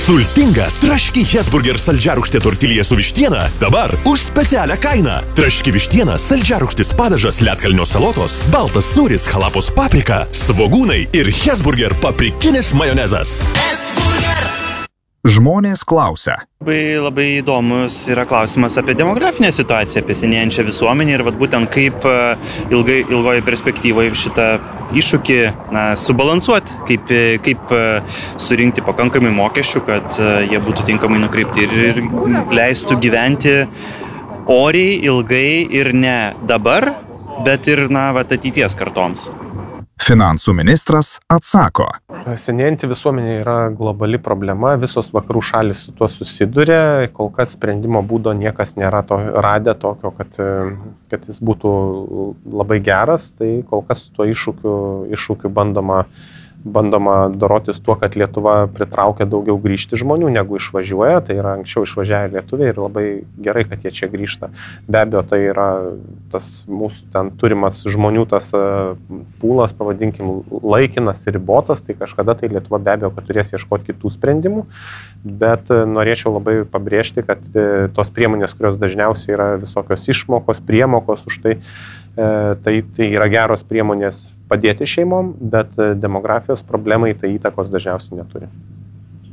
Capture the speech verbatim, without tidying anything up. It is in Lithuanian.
Sultinga traški Hesburger saldžiarūgštė tortilija su vištiena dabar už specialią kainą. Traški vištiena, saldžiarūgštis padažas, ledkalnio salotos, baltas sūris, halapos paprika, svogūnai ir Hesburger paprikinis majonezas. Žmonės klausia. Labai, labai įdomus yra klausimas apie demografinę situaciją, apie senėjančią visuomenę ir vat, būtent kaip ilgai, ilgoje perspektyvoje šitą iššūkį na, subalansuoti, kaip, kaip surinkti pakankamai mokesčių, kad jie būtų tinkamai nukreipti ir, ir leistų gyventi oriai, ilgai ir ne dabar, bet ir na, vat, ateities kartoms. Finansų ministras atsako. Senėjanti visuomenė yra globali problema, visos vakarų šalis su tuo susiduria, kol kas sprendimo būdo niekas nėra to, radę tokio, kad, kad jis būtų labai geras, tai kol kas su tuo iššūkiu, iššūkiu bandoma, bandoma dorotis tuo, kad Lietuva pritraukia daugiau grįžti žmonių, negu išvažiuoja, tai yra anksčiau išvažiavę lietuviai ir labai gerai, kad jie čia grįžta. Be abejo, tai yra tas mūsų ten turimas žmonių tas pūlas, pavadinkim, laikinas ir ribotas, tai kažkada tai Lietuva be abejo, kad turės ieškoti kitų sprendimų, bet norėčiau labai pabrėžti, kad tos priemonės, kurios dažniausiai yra visokios išmokos, priemokos už tai, tai, tai yra geros priemonės padėti šeimom, bet demografijos problemai tai įtakos dažniausiai neturi.